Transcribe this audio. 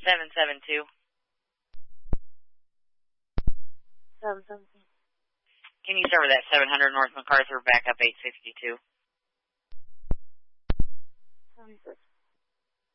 772. 772. Can you start with that 700 North MacArthur, back up 862? 762.